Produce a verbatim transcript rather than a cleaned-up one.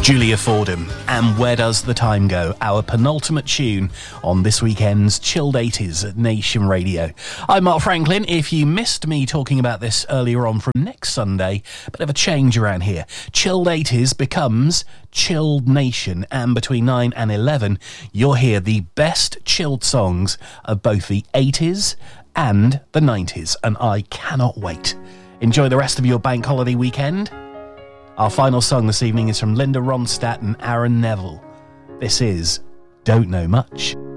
Julia Fordham and Where Does the Time Go, our penultimate tune on this weekend's Chilled eighties at Nation Radio. I'm Mark Franklin. If you missed me talking about this earlier on, from next Sunday, a bit of a change around here. Chilled eighties becomes Chilled Nation, and between nine and eleven you'll hear the best chilled songs of both the eighties and the nineties, and I cannot wait. Enjoy the rest of your bank holiday weekend. Our final song this evening is from Linda Ronstadt and Aaron Neville. This is Don't Know Much.